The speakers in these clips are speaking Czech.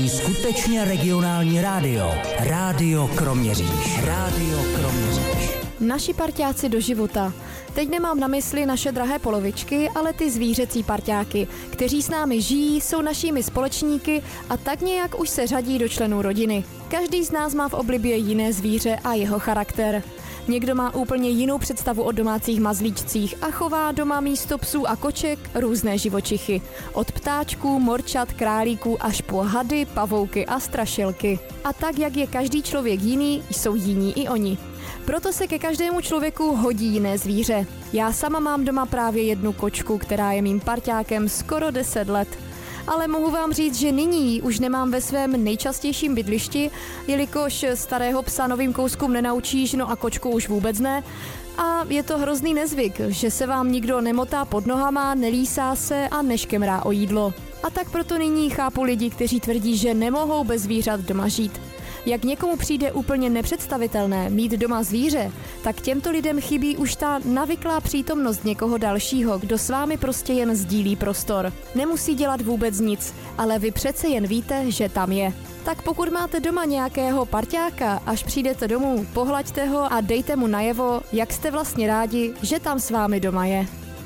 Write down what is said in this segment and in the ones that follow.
Skutečně regionální rádio. Rádio Kroměříž. Rádio Kroměříž. Naši parťáci do života. Teď nemám na mysli naše drahé polovičky, ale ty zvířecí parťáky, kteří s námi žijí, jsou našimi společníky a tak nějak už se řadí do členů rodiny. Každý z nás má v oblibě jiné zvíře a jeho charakter. Někdo má úplně jinou představu o domácích mazlíčcích a chová doma místo psů a koček různé živočichy. Od ptáčků, morčat, králíků až po hady, pavouky a strašilky. A tak, jak je každý člověk jiný, jsou jiní i oni. Proto se ke každému člověku hodí jiné zvíře. Já sama mám doma právě jednu kočku, která je mým parťákem skoro 10 let. Ale mohu vám říct, že nyní ji už nemám ve svém nejčastějším bydlišti, jelikož starého psa novým kouskům nenaučíš, no a kočku už vůbec ne. A je to hrozný nezvyk, že se vám nikdo nemotá pod nohama, nelísá se a neškemrá o jídlo. A tak proto nyní chápu lidi, kteří tvrdí, že nemohou bez zvířat doma žít. Jak někomu přijde úplně nepředstavitelné mít doma zvíře, tak těmto lidem chybí už ta navyklá přítomnost někoho dalšího, kdo s vámi prostě jen sdílí prostor. Nemusí dělat vůbec nic, ale vy přece jen víte, že tam je. Tak pokud máte doma nějakého parťáka, až přijdete domů, pohlaďte ho a dejte mu najevo, jak jste vlastně rádi, že tam s vámi doma je.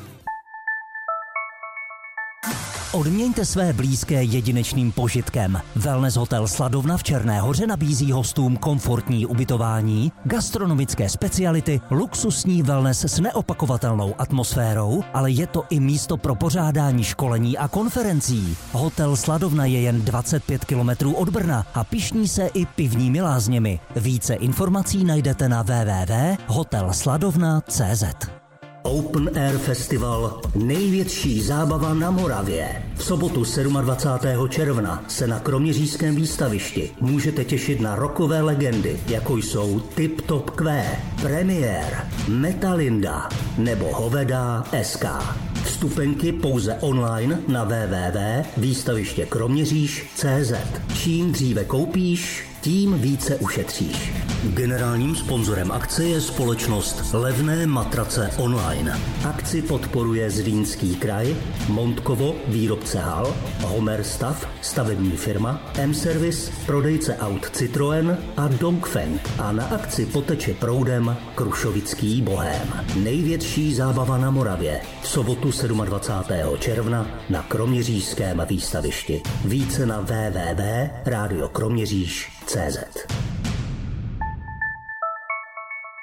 Odměňte své blízké jedinečným požitkem. Wellness hotel Sladovna v Černé Hoře nabízí hostům komfortní ubytování, gastronomické speciality, luxusní wellness s neopakovatelnou atmosférou, ale je to i místo pro pořádání školení a konferencí. Hotel Sladovna je jen 25 km od Brna a pyšní se i pivními lázněmi. Více informací najdete na www.hotelsladovna.cz. Open Air Festival, největší zábava na Moravě. V sobotu 27. června se na kroměřížském výstavišti můžete těšit na rockové legendy, jako jsou Tip Top Q, Premiér, Metalinda nebo Hoveda SK. Vstupenky pouze online na www.výstavištěkroměříž.cz. Čím dříve koupíš, tím více ušetříš. Generálním sponzorem akce je společnost Levné matrace online. Akci podporuje Zlínský kraj, Montkovo, výrobce hal, Homer Stav, stavební firma, M-Service, prodejce aut Citroën a Dongfeng. A na akci poteče proudem Krušovický bohém. Největší zábava na Moravě. V sobotu 27. června na kroměřížském výstavišti. Více na www.radiokroměříž.cz.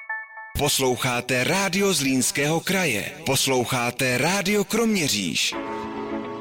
Posloucháte rádio Zlínského kraje. Posloucháte rádio Kroměříž.